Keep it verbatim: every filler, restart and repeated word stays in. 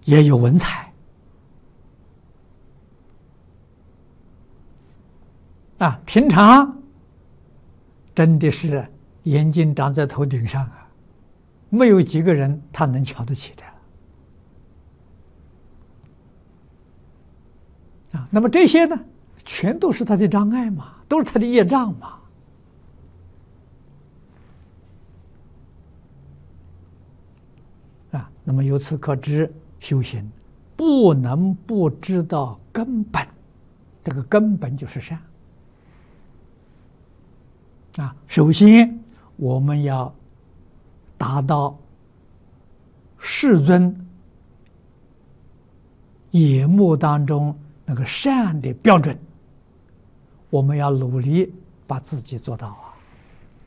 也有文采啊，平常真的是眼睛长在头顶上啊，没有几个人他能瞧得起的啊。那么这些呢，全都是他的障碍嘛，都是他的业障嘛。啊，那么由此可知，修行不能不知道根本，这个根本就是善。啊，首先我们要达到世尊眼目当中那个善的标准，我们要努力把自己做到。